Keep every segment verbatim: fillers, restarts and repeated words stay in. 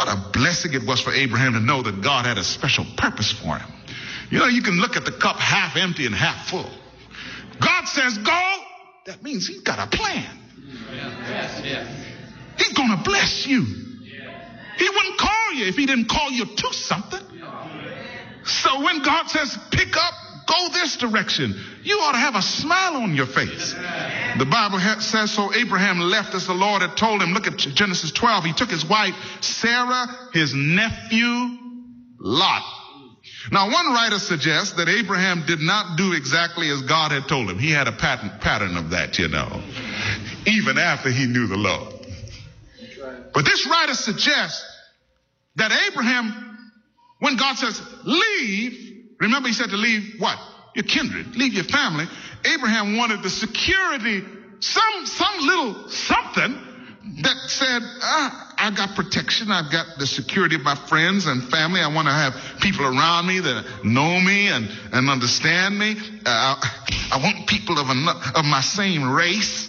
what a blessing it was for Abraham to know that God had a special purpose for him. You know, you can look at the cup half empty and half full. God says go, that means he's got a plan. Yes, yes. He's going to bless you. He wouldn't call you if he didn't call you to something. So when God says pick up, go this direction, you ought to have a smile on your face. The Bible says, so Abraham left as the Lord had told him. Look at Genesis twelve. He took his wife Sarah, his nephew Lot. Now, one writer suggests that Abraham did not do exactly as God had told him. He had a pattern, pattern of that, you know, even after he knew the Lord. But this writer suggests that Abraham, when God says leave, remember he said to leave what? Your kindred, leave your family. Abraham wanted the security, some, some little something that said, ah, I got protection. I've got the security of my friends and family. I want to have people around me that know me and, and understand me. Uh, I want people of, a, of my same race,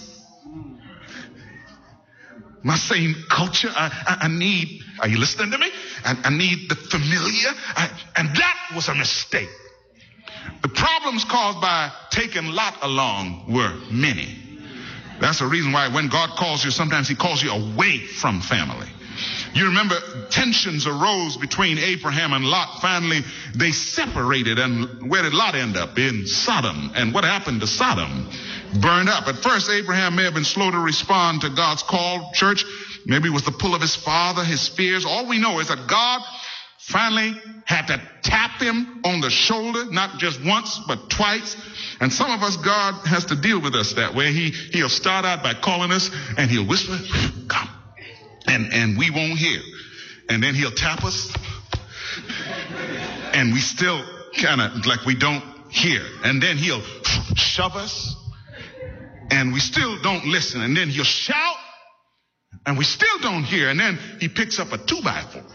my same culture. I, I, I need, are you listening to me? I, I need the familiar. I, and that was a mistake. The problems caused by taking Lot along were many. That's the reason why when God calls you, sometimes he calls you away from family. You remember tensions arose between Abraham and Lot. Finally, they separated. And where did Lot end up? In Sodom. And what happened to Sodom? Burned up. At first, Abraham may have been slow to respond to God's call. Church, maybe it was the pull of his father, his fears. All we know is that God finally had to tap him on the shoulder, not just once, but twice. And some of us, God has to deal with us that way. He, he'll start out by calling us and he'll whisper, come. And, and we won't hear. And then he'll tap us and we still kind of like we don't hear. And then he'll shove us and we still don't listen. And then he'll shout and we still don't hear. And then he picks up a two by four.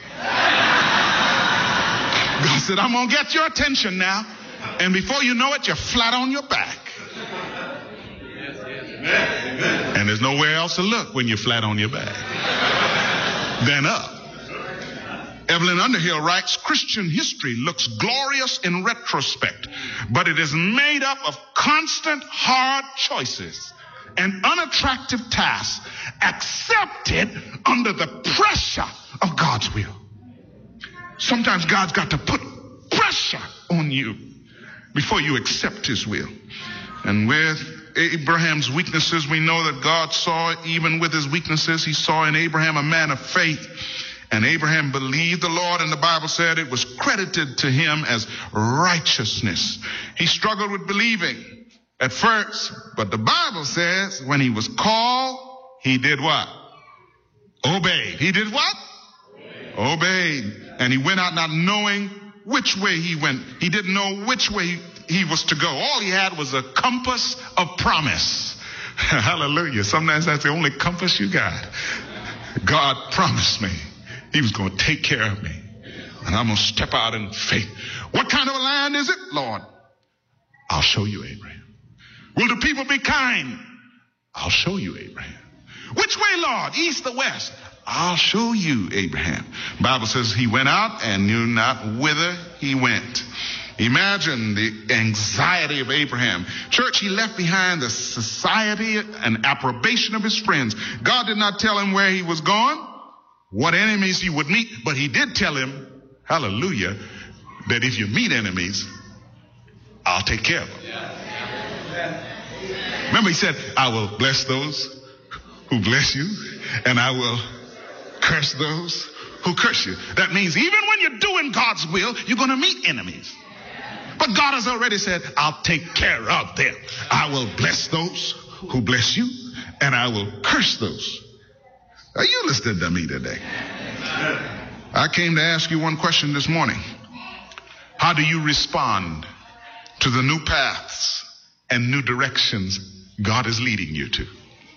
God said, I'm going to get your attention now. And before you know it, you're flat on your back. And there's nowhere else to look when you're flat on your back. Then up. Evelyn Underhill writes, Christian history looks glorious in retrospect, but it is made up of constant hard choices and unattractive tasks accepted under the pressure of God's will. Sometimes God's got to put pressure on you before you accept his will. And with Abraham's weaknesses, we know that God saw, even with his weaknesses, he saw in Abraham a man of faith. And Abraham believed the Lord, and the Bible said it was credited to him as righteousness. He struggled with believing at first, but the Bible says when he was called, he did what? Obeyed. He did what? Obeyed. Obeyed. And he went out not knowing which way he went. He didn't know which way he was to go. All he had was a compass of promise. Hallelujah. Sometimes that's the only compass you got. God promised me he was going to take care of me. And I'm going to step out in faith. What kind of a land is it, Lord? I'll show you, Abraham. Will the people be kind? I'll show you, Abraham. Which way, Lord? East or west? I'll show you, Abraham. The Bible says he went out and knew not whither he went. Imagine the anxiety of Abraham. Church, he left behind the society and approbation of his friends. God did not tell him where he was going, what enemies he would meet, but he did tell him, hallelujah, that if you meet enemies, I'll take care of them. Remember, he said, I will bless those who bless you, and I will curse those who curse you. That means even when you're doing God's will, you're going to meet enemies. But God has already said, I'll take care of them. I will bless those who bless you, and I will curse those. Are you listening to me today? I came to ask you one question this morning. How do you respond to the new paths and new directions God is leading you to?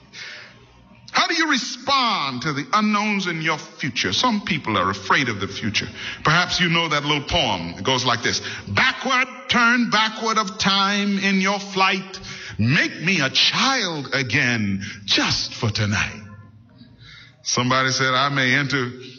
How do you respond to the unknowns in your future? Some people are afraid of the future. Perhaps you know that little poem. It goes like this. Backward, turn backward of time in your flight. Make me a child again just for tonight. Somebody said, I may enter